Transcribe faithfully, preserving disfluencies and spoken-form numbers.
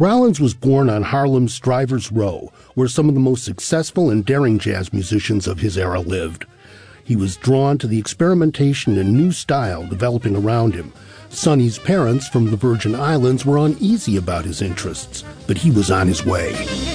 Rollins was born on Harlem's Strivers Row, where some of the most successful and daring jazz musicians of his era lived. He was drawn to the experimentation and new style developing around him. Sonny's parents from the Virgin Islands were uneasy about his interests, but he was on his way.